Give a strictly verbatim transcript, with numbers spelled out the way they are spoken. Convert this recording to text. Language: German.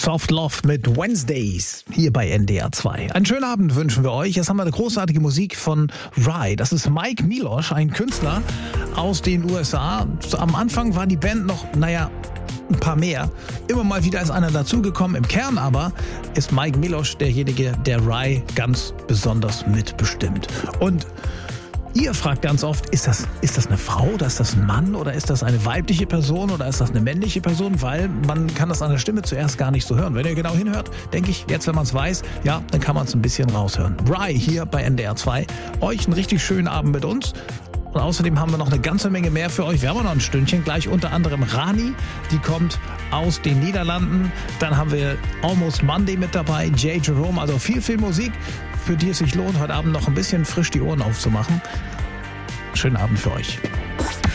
Soft Love mit Wednesdays hier bei N D R zwei. Einen schönen Abend wünschen wir euch. Jetzt haben wir eine großartige Musik von Rye. Das ist Mike Milosh, ein Künstler aus den U S A. Am Anfang war die Band noch, naja, ein paar mehr. Immer mal wieder ist einer dazugekommen. Im Kern aber ist Mike Milosh derjenige, der Rye ganz besonders mitbestimmt. Und ihr fragt ganz oft, ist das, ist das eine Frau oder ist das ein Mann oder ist das eine weibliche Person oder ist das eine männliche Person? Weil man kann das an der Stimme zuerst gar nicht so hören. Wenn ihr genau hinhört, denke ich, jetzt wenn man es weiß, ja, dann kann man es ein bisschen raushören. Rye hier bei N D R zwei. Euch einen richtig schönen Abend mit uns. Und außerdem haben wir noch eine ganze Menge mehr für euch. Wir haben noch ein Stündchen, gleich unter anderem Rani, die kommt aus den Niederlanden. Dann haben wir Almost Monday mit dabei, Jay Jerome, also viel, viel Musik, für die es sich lohnt, heute Abend noch ein bisschen frisch die Ohren aufzumachen. Schönen Abend für euch.